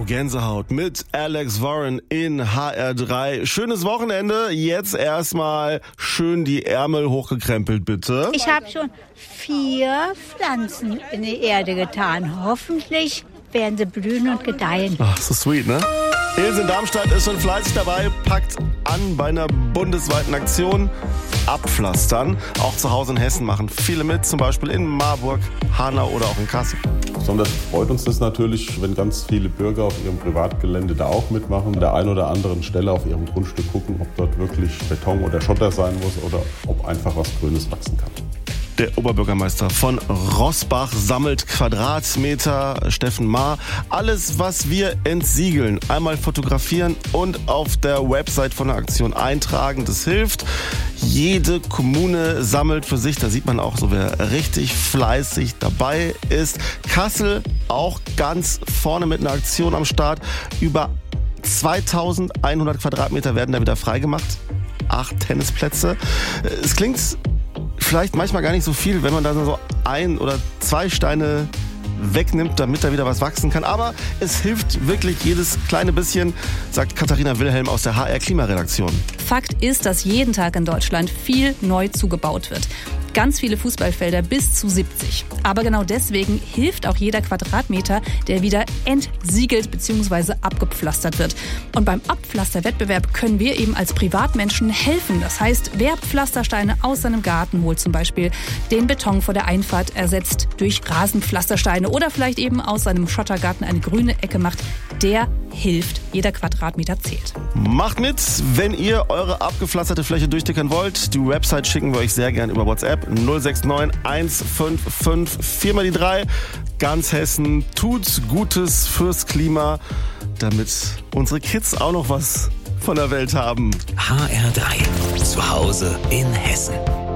Gänsehaut mit Alex Warren in HR3. Schönes Wochenende. Jetzt erstmal schön die Ärmel hochgekrempelt, bitte. Ich habe schon 4 Pflanzen in die Erde getan. Hoffentlich werden sie blühen und gedeihen. Ach, so sweet, ne? Ilse in Darmstadt ist schon fleißig dabei, packt an bei einer bundesweiten Aktion. Abpflastern. Auch zu Hause in Hessen machen viele mit, zum Beispiel in Marburg, Hanau oder auch in Kassel. Besonders freut uns das natürlich, wenn ganz viele Bürger auf ihrem Privatgelände da auch mitmachen. An der einen oder anderen Stelle auf ihrem Grundstück gucken, ob dort wirklich Beton oder Schotter sein muss oder ob einfach was Grünes wachsen kann. Der Oberbürgermeister von Roßbach sammelt Quadratmeter, Steffen Maar. Alles, was wir entsiegeln, einmal fotografieren und auf der Website von der Aktion eintragen. Das hilft. Jede Kommune sammelt für sich. Da sieht man auch so, wer richtig fleißig dabei ist. Kassel auch ganz vorne mit einer Aktion am Start. Über 2100 Quadratmeter werden da wieder freigemacht. 8 Tennisplätze. Es klingt vielleicht manchmal gar nicht so viel, wenn man da so 1 oder 2 Steine wegnimmt, damit da wieder was wachsen kann. Aber es hilft wirklich jedes kleine bisschen, sagt Katharina Wilhelm aus der HR-Klimaredaktion. Fakt ist, dass jeden Tag in Deutschland viel neu zugebaut wird. Ganz viele Fußballfelder bis zu 70. Aber genau deswegen hilft auch jeder Quadratmeter, der wieder entsiegelt bzw. abgepflastert wird. Und beim Abpflasterwettbewerb können wir eben als Privatmenschen helfen. Das heißt, wer Pflastersteine aus seinem Garten holt, zum Beispiel den Beton vor der Einfahrt ersetzt durch Rasenpflastersteine oder vielleicht eben aus seinem Schottergarten eine grüne Ecke macht, der hilft. Jeder Quadratmeter zählt. Macht mit, wenn ihr eure abgepflasterte Fläche durchdickern wollt. Die Website schicken wir euch sehr gern über WhatsApp 069 155 4x3. Ganz Hessen tut Gutes fürs Klima, damit unsere Kids auch noch was von der Welt haben. HR3. Zu Hause in Hessen.